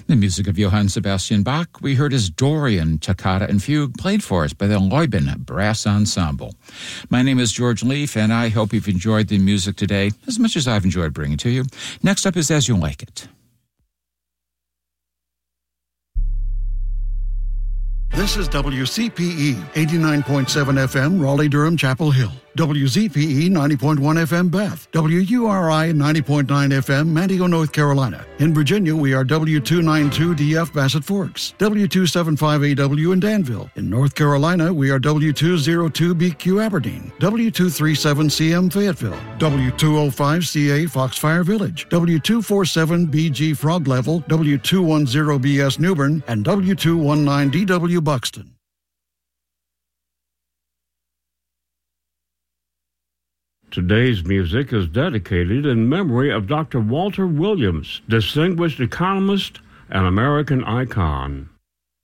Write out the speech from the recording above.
The music of Johann Sebastian Bach we heard as Dorian, Toccata and Fugue, played for us by the Leuben Brass Ensemble. My name is George Leaf, and I hope you've enjoyed the music today as much as I've enjoyed bringing it to you. Next up is As You Like It. This is WCPE 89.7 FM, Raleigh-Durham, Chapel Hill. WZPE 90.1 FM, Bath. WURI 90.9 FM, Manteo, North Carolina. In Virginia, we are W292DF, Bassett Forks. W275AW in Danville. In North Carolina, we are W202BQ, Aberdeen. W237CM, Fayetteville. W205CA, Foxfire Village. W247BG, Frog Level. W210BS, Newbern. And W219DW, Buxton. Today's music is dedicated in memory of Dr. Walter Williams, distinguished economist and American icon.